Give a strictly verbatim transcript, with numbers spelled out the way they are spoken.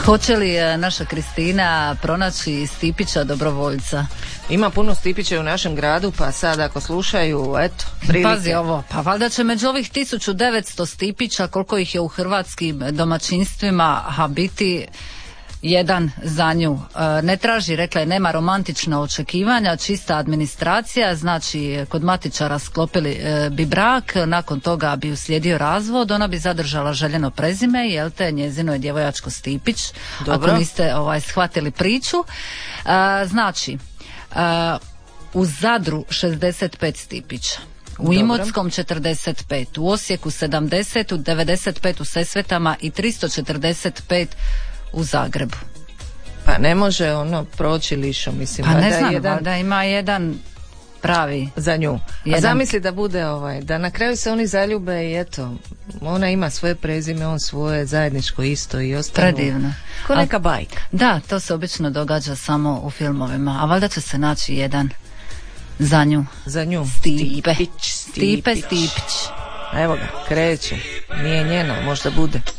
Hoće li naša Kristina pronaći Stipića dobrovoljca? Ima puno Stipića u našem gradu, pa sad ako slušaju, eto, prilike. Pazi ovo, pa valjda će među ovih tisuću devetsto Stipića, koliko ih je u hrvatskim domaćinstvima, a biti jedan za nju. E, ne traži, rekla je, nema romantična očekivanja, čista administracija, znači kod matičara sklopili e, bi brak, nakon toga bi uslijedio razvod, ona bi zadržala željeno prezime, jel te, njezino je djevojačko Stipić. Dobro. Ako niste ovaj, shvatili priču. E, znači, e, u Zadru šezdeset pet Stipića. U Dobro. Imotskom četrdeset pet, u Osijeku sedamdeset, u devedeset pet u Sesvetama i tristo četrdeset pet u Zagrebu. Pa ne može ono proći lišo, mislim. Pa ne da znam, jedan... da ima jedan pravi za nju. Jedan... A zamisli da bude ovaj, da na kraju se oni zaljube i eto, ona ima svoje prezime, on svoje, zajedničko isto i ostalo. Predivno. Ko neka bajka. Da, to se obično događa samo u filmovima, a valjda će se naći jedan za nju. Za nju. Stipe. Stipić, Stipe Stipić. Evo ga, kreće. Nije njeno, možda bude.